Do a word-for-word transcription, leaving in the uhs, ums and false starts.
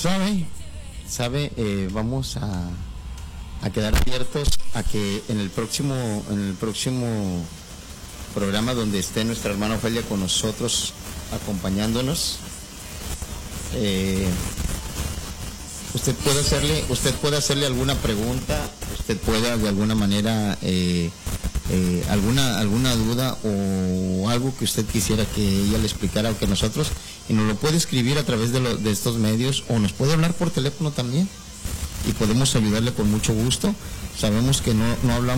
sabe, sabe, eh, vamos a, a quedar abiertos a que en el próximo, en el próximo programa donde esté nuestra hermana Ofelia con nosotros acompañándonos, eh, usted puede hacerle, usted puede hacerle alguna pregunta, usted pueda de alguna manera eh, eh, alguna alguna duda o algo que usted quisiera que ella le explicara o que nosotros, y nos lo puede escribir a través de, lo, de estos medios, o nos puede hablar por teléfono también y podemos ayudarle con mucho gusto. Sabemos que no, no hablamos